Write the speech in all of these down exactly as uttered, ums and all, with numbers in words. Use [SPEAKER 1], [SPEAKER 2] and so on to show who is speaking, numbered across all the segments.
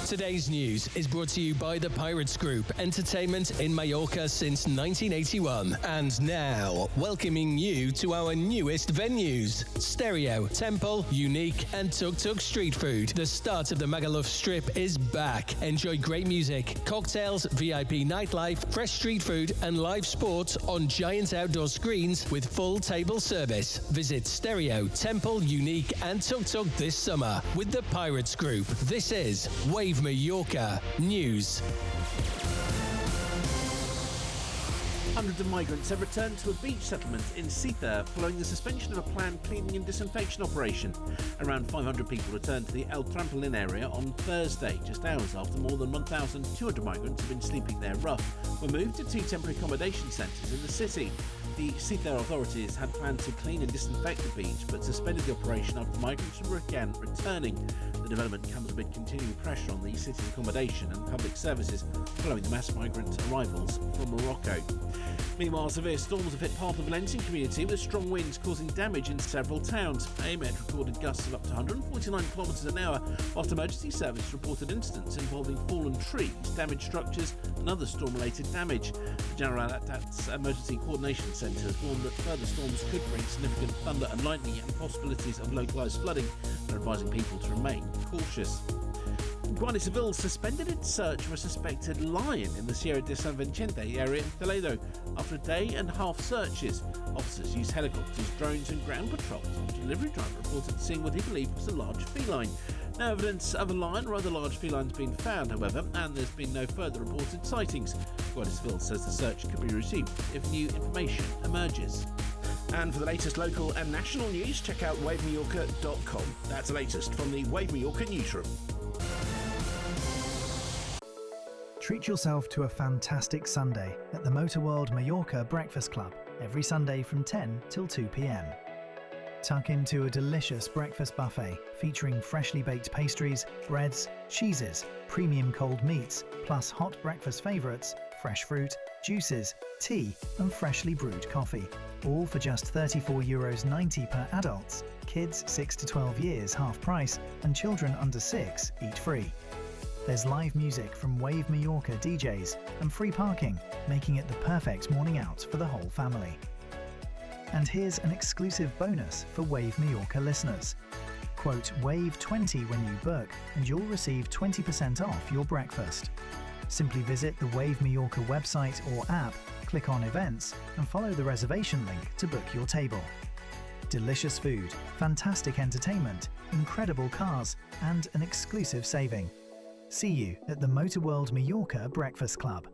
[SPEAKER 1] Today's news is brought to you by the Pirates Group, entertainment in Mallorca since nineteen eighty-one. And now, welcoming you to our newest venues. Stereo, Temple, Unique and Tuk Tuk Street Food. The start of the Magaluf Strip is back. Enjoy great music, cocktails, V I P nightlife, fresh street food and live sports on giant outdoor screens with full table service. Visit Stereo, Temple, Unique and Tuk Tuk this summer with the Pirates Group. This is Wave Mallorca News.
[SPEAKER 2] Hundreds of migrants have returned to a beach settlement in Sitha following the suspension of a planned cleaning and disinfection operation. Around five hundred people returned to the El Trampolin area on Thursday, just hours after more than one thousand two hundred migrants have been sleeping there rough, were moved to two temporary accommodation centres in the city. The Sitha authorities had planned to clean and disinfect the beach, but suspended the operation after migrants began returning. The development comes amid continuing pressure on the city's accommodation and public services following the mass migrant arrivals from Morocco. Meanwhile, severe storms have hit part of the Valencian community with strong winds causing damage in several towns. A M E T recorded gusts of up to one hundred forty-nine kilometres an hour, whilst emergency service reported incidents involving fallen trees, damaged structures and other storm-related damage. The Generalitat's Emergency Coordination Centre has warned that further storms could bring significant thunder and lightning and possibilities of localised flooding, and are advising people to remain cautious. Guardia Civil suspended its search for a suspected lion in the Sierra de San Vicente area in Toledo. After a day and a half searches, officers used helicopters, drones and ground patrols. A delivery driver reported seeing what he believed was a large feline. No evidence of a lion or other large felines being found, however, and there's been no further reported sightings. Guardia Civil says the search could be resumed if new information emerges.
[SPEAKER 3] And for the latest local and national news, check out wave mallorca dot com. That's the latest from the Wave Mallorca newsroom.
[SPEAKER 4] Treat yourself to a fantastic Sunday at the Motor World Mallorca Breakfast Club every Sunday from ten till two p.m. Tuck into a delicious breakfast buffet featuring freshly baked pastries, breads, cheeses, premium cold meats, plus hot breakfast favourites, fresh fruit, juices, tea and freshly brewed coffee. All for just thirty-four euros ninety per adults. Kids six to twelve years half price and children under six eat free. There's live music from Wave Mallorca D Js and free parking, making it the perfect morning out for the whole family. And here's an exclusive bonus for Wave Mallorca listeners. Quote wave twenty when you book and you'll receive twenty percent off your breakfast. Simply visit the Wave Mallorca website or app, click on events and follow the reservation link to book your table. Delicious food, fantastic entertainment, incredible cars and an exclusive saving. See you at the Motor World Mallorca Breakfast Club.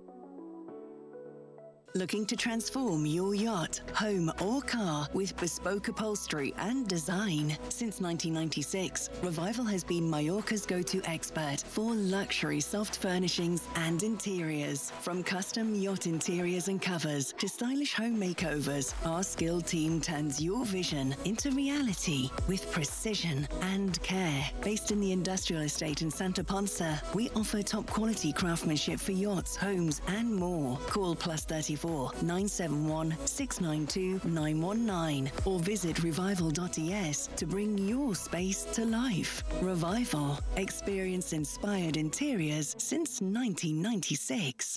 [SPEAKER 5] Looking to transform your yacht, home or car with bespoke upholstery and design? Since nineteen ninety-six, Revival has been Mallorca's go-to expert for luxury soft furnishings and interiors. From custom yacht interiors and covers to stylish home makeovers, our skilled team turns your vision into reality with precision and care. Based in the industrial estate in Santa Ponsa, we offer top quality craftsmanship for yachts, homes and more. Call plus thirty-four nine seven one six nine two nine one nine or visit revival dot e s to bring your space to life. Revival. Experience-inspired interiors since nineteen ninety-six.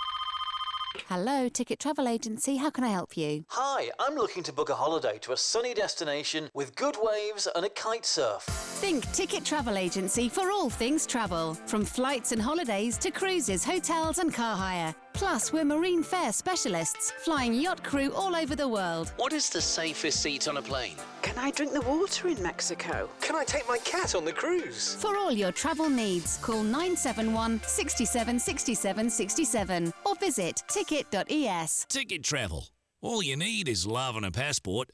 [SPEAKER 6] Hello, Ticket Travel Agency. How can I help you?
[SPEAKER 7] Hi, I'm looking to book a holiday to a sunny destination with good waves and a kite surf.
[SPEAKER 6] Think Ticket Travel Agency for all things travel. From flights and holidays to cruises, hotels and car hire. Plus, we're marine fare specialists, flying yacht crew all over the world.
[SPEAKER 8] What is the safest seat on a plane?
[SPEAKER 9] Can I drink the water in Mexico?
[SPEAKER 8] Can I take my cat on the cruise?
[SPEAKER 6] For all your travel needs, call nine seven one six seven six seven six seven or visit ticket dot e s.
[SPEAKER 10] Ticket Travel. All you need is love and a passport.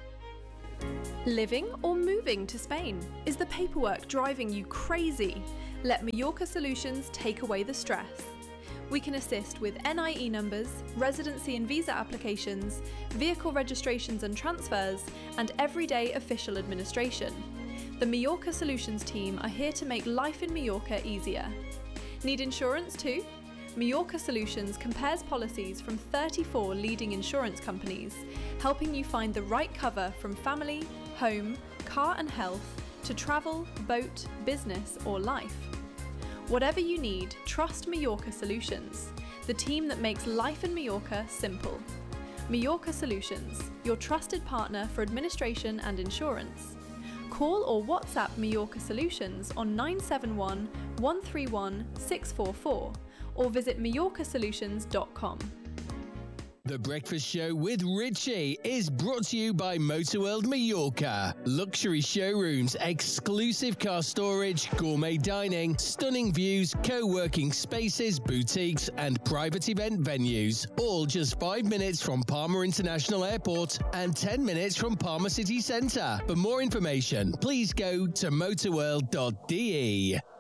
[SPEAKER 11] Living or moving to Spain? Is the paperwork driving you crazy? Let Mallorca Solutions take away the stress. We can assist with N I E numbers, residency and visa applications, vehicle registrations and transfers, and everyday official administration. The Mallorca Solutions team are here to make life in Mallorca easier. Need insurance too? Mallorca Solutions compares policies from thirty-four leading insurance companies, helping you find the right cover from family, home, car and health, to travel, boat, business or life. Whatever you need, trust Mallorca Solutions, the team that makes life in Mallorca simple. Mallorca Solutions, your trusted partner for administration and insurance. Call or WhatsApp Mallorca Solutions on nine seven one, one three one, six four four or visit mallorca solutions dot com.
[SPEAKER 1] The Breakfast Show with Richie is brought to you by Motorworld Mallorca. Luxury showrooms, exclusive car storage, gourmet dining, stunning views, co-working spaces, boutiques and private event venues. All just five minutes from Palma International Airport and ten minutes from Palma City Centre. For more information, please go to motorworld dot d e.